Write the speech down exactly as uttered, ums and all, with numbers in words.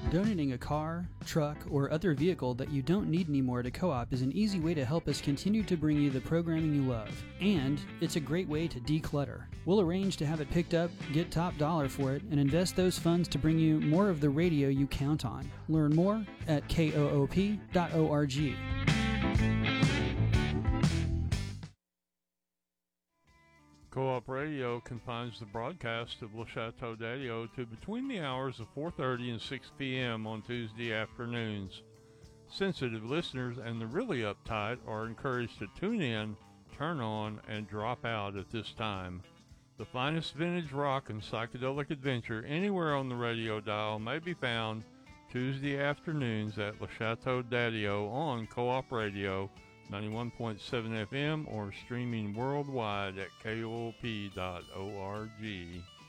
Donating a car, truck, or other vehicle that you don't need anymore to Co-op is an easy way to help us continue to bring you the programming you love. And it's a great way to declutter. We'll arrange to have it picked up, get top dollar for it, and invest those funds to bring you more of the radio you count on. Learn more at koop dot org. Co-op Radio confines the broadcast of Le Chateau d'Addio to between the hours of four thirty and six p.m. on Tuesday afternoons. Sensitive listeners and the really uptight are encouraged to tune in, turn on, and drop out at this time. The finest vintage rock and psychedelic adventure anywhere on the radio dial may be found Tuesday afternoons at Le Chateau d'Addio on Co-op Radio ninety-one point seven F M or streaming worldwide at koop dot org.